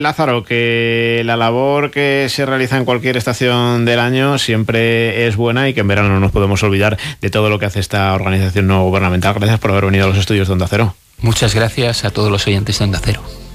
Lázaro, que la labor que se realiza en cualquier estación del año siempre es buena y que en verano no nos podemos olvidar de todo lo que hace esta organización no gubernamental. Gracias por haber venido a los estudios de Onda Cero. Muchas gracias a todos los oyentes de Onda Cero.